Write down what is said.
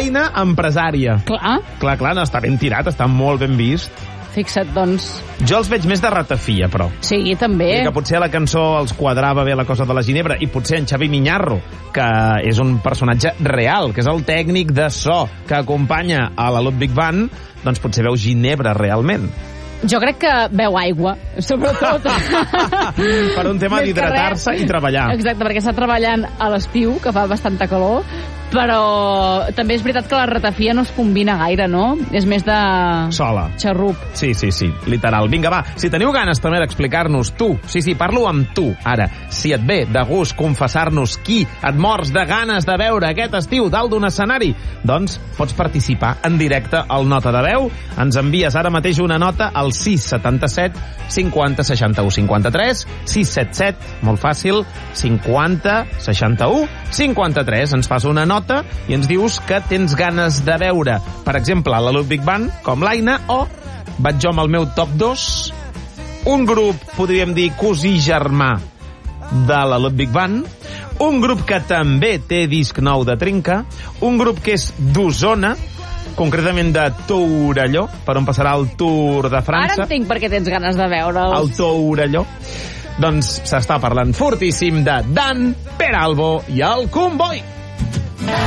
l'Aina, empresària. Clar. Clar, no, està ben tirat, està molt ben vist. Fixa't, doncs. Jo els veig més de ratafia, però. Sí, també. I que potser a la cançó els quadrava bé la cosa de la ginebra, i potser en Xavi Miñarro, que és un personatge real, que és el tècnic de so que acompanya a la Ludwig Band, doncs potser veu ginebra realment. Jo crec que beu aigua, sobretot. Per un tema d'hidratar-se i treballar. Exacte, perquè està treballant a l'estiu, que fa bastanta calor, però també és veritat que la ratafia no es combina gaire, no? És més de... Sola. Xarrup. Sí, literal. Vinga, va, si teniu ganes també d'explicar-nos tu, parlo amb tu, ara, si et ve de gust confessar-nos qui et mors de ganes de veure aquest estiu dalt d'un escenari, doncs pots participar en directe al Nota de Veu. Ens envies ara mateix una nota al 677 50 61 53, 677, molt fàcil, 50 61 53. Ens fas una nota i ens dius que tens ganes de veure, per exemple, la Ludwig Band, com l'Aina, o vaig jo amb el meu top 2, un grup, podríem dir, cosí germà de la Ludwig Band, un grup que també té disc nou de Trinca, un grup que és d'Osona, concretament de Torelló, per on passarà el Tour de França. Ara entenc per què tens ganes de veure'ls. El Torelló. Doncs s'està parlant fortíssim de Dan Peralbo i el Comboi.